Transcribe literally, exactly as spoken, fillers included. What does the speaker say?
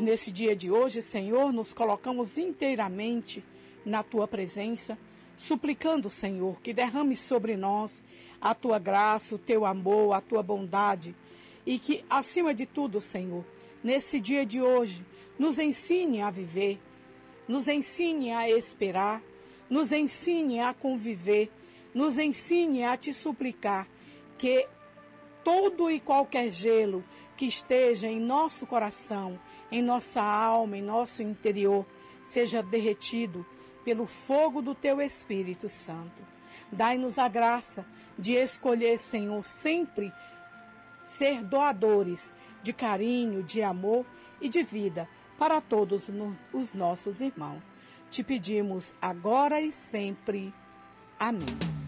nesse dia de hoje, Senhor, nos colocamos inteiramente na Tua presença, suplicando, Senhor, que derrame sobre nós a Tua graça, o Teu amor, a Tua bondade e que, acima de tudo, Senhor, nesse dia de hoje, nos ensine a viver, nos ensine a esperar, nos ensine a conviver, nos ensine a Te suplicar que todo e qualquer gelo que esteja em nosso coração, em nossa alma, em nosso interior, seja derretido pelo fogo do Teu Espírito Santo. Dai-nos a graça de escolher, Senhor, sempre ser doadores de carinho, de amor e de vida para todos os nossos irmãos. Te pedimos agora e sempre. Amém.